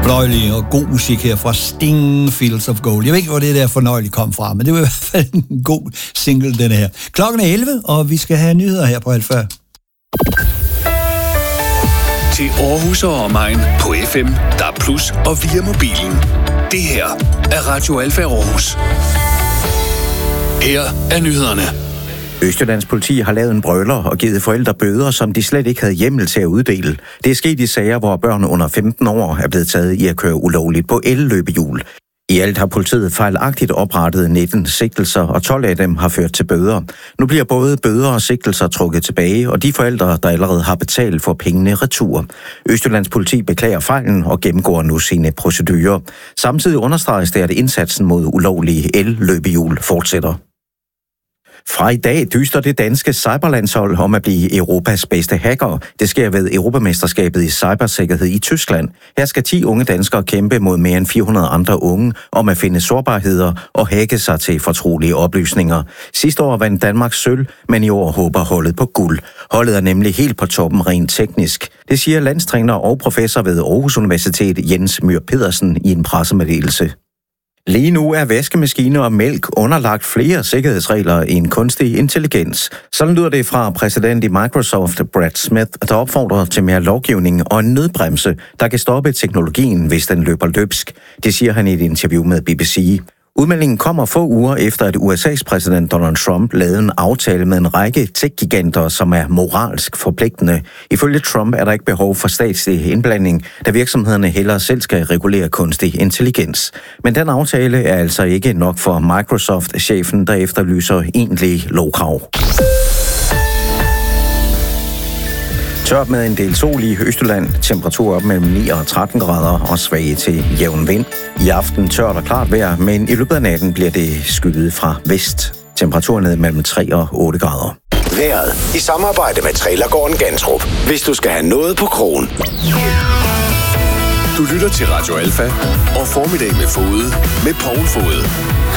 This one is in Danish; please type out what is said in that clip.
Fornøjelig og god musik her fra Sting, Fields of Gold. Jeg ved ikke, hvor det der fornøjelig kom fra, men det var i hvert fald en god single, den her. Klokken er 11, og vi skal have nyheder her på Alfa. Til Aarhus og omegn på FM, DAB+ og via mobilen. Det her er Radio Alfa Aarhus. Her er nyhederne. Østjyllands politi har lavet en brøler og givet forældre bøder, som de slet ikke havde hjemmel til at uddele. Det er sket i sager, hvor børn under 15 år er blevet taget i at køre ulovligt på elløbehjul. I alt har politiet fejlagtigt oprettet 19 sigtelser, og 12 af dem har ført til bøder. Nu bliver både bøder og sigtelser trukket tilbage, og de forældre, der allerede har betalt, får pengene retur. Østjyllands politi beklager fejlen og gennemgår nu sine procedurer. Samtidig understreges det, at indsatsen mod ulovlige elløbehjul fortsætter. Fra i dag dyster det danske cyberlandshold om at blive Europas bedste hacker. Det sker ved Europamesterskabet i cybersikkerhed i Tyskland. Her skal 10 unge danskere kæmpe mod mere end 400 andre unge om at finde sårbarheder og hacke sig til fortrolige oplysninger. Sidste år vandt Danmark sølv, men i år håber holdet på guld. Holdet er nemlig helt på toppen rent teknisk. Det siger landstræner og professor ved Aarhus Universitet Jens Myhr Pedersen i en pressemeddelelse. Lige nu er vaskemaskiner og mælk underlagt flere sikkerhedsregler end kunstig intelligens. Sådan lyder det fra præsident i Microsoft, Brad Smith, der opfordrer til mere lovgivning og en nødbremse, der kan stoppe teknologien, hvis den løber løbsk. Det siger han i et interview med BBC. Udmeldingen kommer få uger efter, at USA's præsident Donald Trump lavede en aftale med en række tech-giganter, som er moralsk forpligtende. Ifølge Trump er der ikke behov for statslig indblanding, da virksomhederne hellere selv skal regulere kunstig intelligens. Men den aftale er altså ikke nok for Microsoft-chefen, der efterlyser egentlige lovkrav. Tørt med en del sol i Østjylland, temperatur op mellem 9 og 13 grader og svag til jævn vind. I aften tørt og klart vejr, men i løbet af natten bliver det skyet fra vest. Temperaturen ned mellem 3 og 8 grader. Vejret i samarbejde med Trailergården Gantrup. Hvis du skal have noget på krogen. Du lytter til Radio Alfa og Formiddag med Fode med Poul Fode.